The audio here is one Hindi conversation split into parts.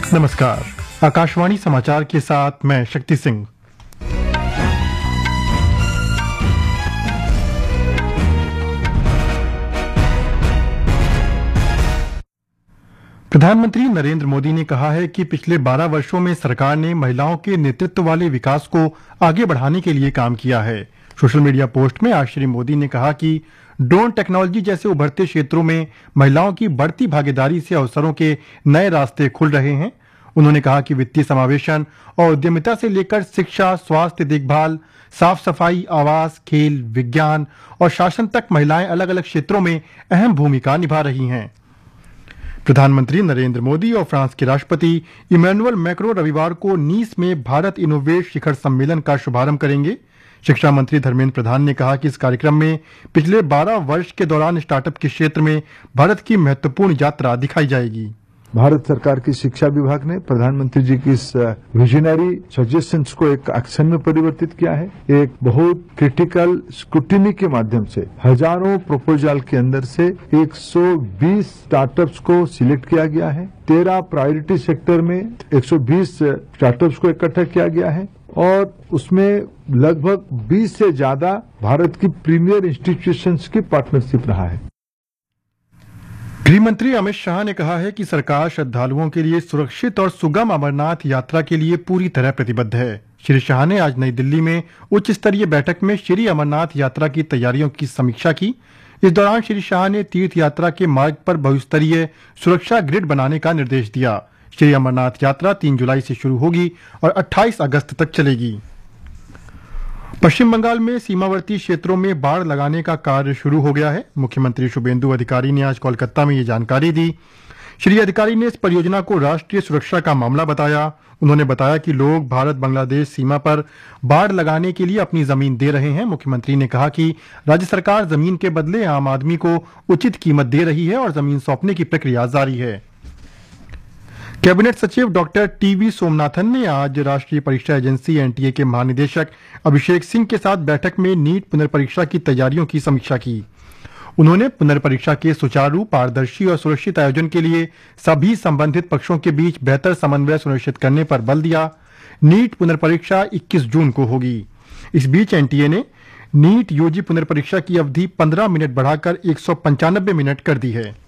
नमस्कार, आकाशवाणी समाचार के साथ मैं शक्ति सिंह। प्रधानमंत्री नरेंद्र मोदी ने कहा है कि पिछले 12 वर्षों में सरकार ने महिलाओं के नेतृत्व वाले विकास को आगे बढ़ाने के लिए काम किया है। सोशल मीडिया पोस्ट में आज श्री मोदी ने कहा कि ड्रोन टेक्नोलॉजी जैसे उभरते क्षेत्रों में महिलाओं की बढ़ती भागीदारी से अवसरों के नए रास्ते खुल रहे हैं। उन्होंने कहा कि वित्तीय समावेशन और उद्यमिता से लेकर शिक्षा, स्वास्थ्य देखभाल, साफ सफाई, आवास, खेल, विज्ञान और शासन तक महिलाएं अलग अलग क्षेत्रों में अहम भूमिका निभा रही हैं। प्रधानमंत्री नरेंद्र मोदी और फ्रांस के राष्ट्रपति इमैनुअल मैक्रों रविवार को नीस में भारत इनोवेट शिखर सम्मेलन का शुभारंभ करेंगे। शिक्षा मंत्री धर्मेंद्र प्रधान ने कहा कि इस कार्यक्रम में पिछले 12 वर्ष के दौरान स्टार्टअप के क्षेत्र में भारत की महत्वपूर्ण यात्रा दिखाई जाएगी। भारत सरकार की शिक्षा विभाग ने प्रधानमंत्री जी की इस विजनरी सजेशंस को एक एक्शन में परिवर्तित किया है। एक बहुत क्रिटिकल स्क्रूटिनी के माध्यम से हजारों प्रपोजल के अंदर से 120 स्टार्टअप्स को सिलेक्ट किया गया है। 13 प्रायोरिटी सेक्टर में 120 स्टार्टअप्स को इकट्ठा किया गया है और उसमें लगभग 20 से ज्यादा भारत की प्रीमियर इंस्टीट्यूशंस की पार्टनरशिप रहा है। गृह मंत्री अमित शाह ने कहा है कि सरकार श्रद्धालुओं के लिए सुरक्षित और सुगम अमरनाथ यात्रा के लिए पूरी तरह प्रतिबद्ध है। श्री शाह ने आज नई दिल्ली में उच्च स्तरीय बैठक में श्री अमरनाथ यात्रा की तैयारियों की समीक्षा की। इस दौरान श्री शाह ने तीर्थ यात्रा के मार्ग पर बहुस्तरीय सुरक्षा ग्रिड बनाने का निर्देश दिया। श्री अमरनाथ यात्रा 3 जुलाई से शुरू होगी और 28 अगस्त तक चलेगी। पश्चिम बंगाल में सीमावर्ती क्षेत्रों में बाड़ लगाने का कार्य शुरू हो गया है। मुख्यमंत्री शुभेंदु अधिकारी ने आज कोलकाता में ये जानकारी दी। श्री अधिकारी ने इस परियोजना को राष्ट्रीय सुरक्षा का मामला बताया। उन्होंने बताया कि लोग भारत बांग्लादेश सीमा पर बाड़ लगाने के लिए अपनी जमीन दे रहे हैं। मुख्यमंत्री ने कहा कि राज्य सरकार जमीन के बदले आम आदमी को उचित कीमत दे रही है और जमीन सौंपने की प्रक्रिया जारी है। कैबिनेट सचिव डॉक्टर टीवी सोमनाथन ने आज राष्ट्रीय परीक्षा एजेंसी एनटीए के महानिदेशक अभिषेक सिंह के साथ बैठक में नीट पुनर्परीक्षा की तैयारियों की समीक्षा की। उन्होंने पुनर्परीक्षा के सुचारू, पारदर्शी और सुरक्षित आयोजन के लिए सभी संबंधित पक्षों के बीच बेहतर समन्वय सुनिश्चित करने पर बल दिया। नीट पुनर्परीक्षा 21 जून को होगी। इस बीच एनटीए ने नीट यूजी पुनर्परीक्षा की अवधि 15 मिनट बढ़ाकर 195 मिनट कर दी है।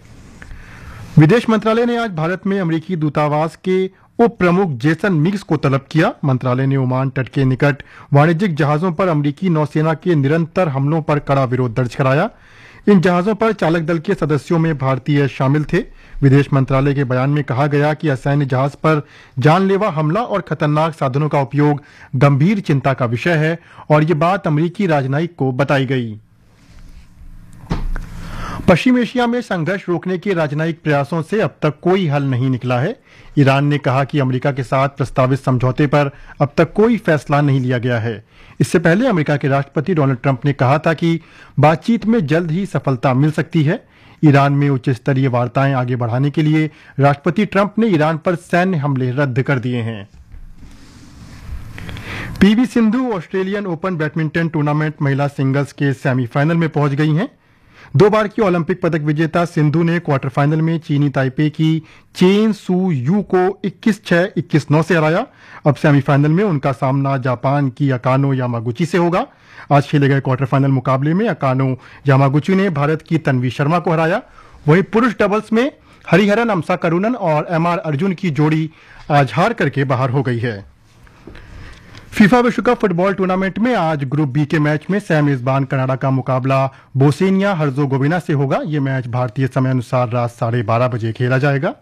विदेश मंत्रालय ने आज भारत में अमेरिकी दूतावास के उप प्रमुख जेसन मिग्स को तलब किया। मंत्रालय ने ओमान तट के निकट वाणिज्यिक जहाजों पर अमेरिकी नौसेना के निरंतर हमलों पर कड़ा विरोध दर्ज कराया। इन जहाजों पर चालक दल के सदस्यों में भारतीय शामिल थे। विदेश मंत्रालय के बयान में कहा गया कि असैन्य जहाज पर जानलेवा हमला और खतरनाक साधनों का उपयोग गंभीर चिंता का विषय है और ये बात अमेरिकी राजनयिक को बताई गई। पश्चिम एशिया में संघर्ष रोकने के राजनयिक प्रयासों से अब तक कोई हल नहीं निकला है। ईरान ने कहा कि अमेरिका के साथ प्रस्तावित समझौते पर अब तक कोई फैसला नहीं लिया गया है। इससे पहले अमेरिका के राष्ट्रपति डोनाल्ड ट्रंप ने कहा था कि बातचीत में जल्द ही सफलता मिल सकती है। ईरान में उच्च स्तरीय वार्ताएं आगे बढ़ाने के लिए राष्ट्रपति ट्रंप ने ईरान पर सैन्य हमले रद्द कर दिए हैं। PV Sindhu Australian open badminton tournament महिला सिंगल्स के सेमीफाइनल में पहुंच गई हैं। 2 बार की ओलंपिक पदक विजेता सिंधु ने क्वार्टर फाइनल में चीनी ताइपे की चेन सू यू को 21-6, 21-9 से हराया। अब सेमीफाइनल में उनका सामना जापान की अकानो यामागुची से होगा। आज खेले गए क्वार्टर फाइनल मुकाबले में अकानो यामागुची ने भारत की तन्वी शर्मा को हराया। वहीं पुरुष डबल्स में हरिहरन अमसा करुणन और एमआर अर्जुन की जोड़ी आज हार करके बाहर हो गई है। फीफा विश्व कप फुटबॉल टूर्नामेंट में आज ग्रुप बी के मैच में सह मेजबान कनाडा का मुकाबला बोस्निया हर्जोगोविना से होगा। यह मैच भारतीय समय अनुसार रात 12:30 बजे खेला जाएगा।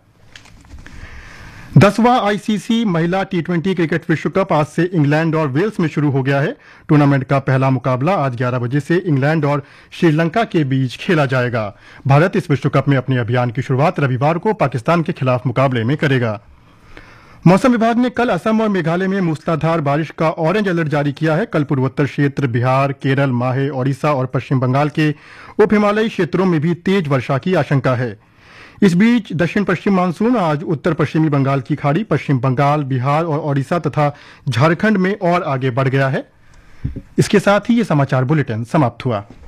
10वां आईसीसी महिला टी20 क्रिकेट विश्व कप आज से इंग्लैंड और वेल्स में शुरू हो गया है। टूर्नामेंट का पहला मुकाबला आज 11 बजे से इंग्लैंड और श्रीलंका के बीच खेला जाएगा। भारत इस विश्व कप में अपने अभियान की शुरुआत रविवार को पाकिस्तान के खिलाफ मुकाबले में करेगा। मौसम विभाग ने कल असम और मेघालय में मूसलाधार बारिश का ऑरेंज अलर्ट जारी किया है। कल पूर्वोत्तर क्षेत्र, बिहार, केरल, माहे, ओडिशा और पश्चिम बंगाल के उप हिमालयी क्षेत्रों में भी तेज वर्षा की आशंका है। इस बीच दक्षिण पश्चिम मानसून आज उत्तर पश्चिमी बंगाल की खाड़ी, पश्चिम बंगाल, बिहार और ओडिशा तथा झारखंड में और आगे बढ़ गया है। इसके साथ ही ये समाचार बुलेटिन समाप्त हुआ।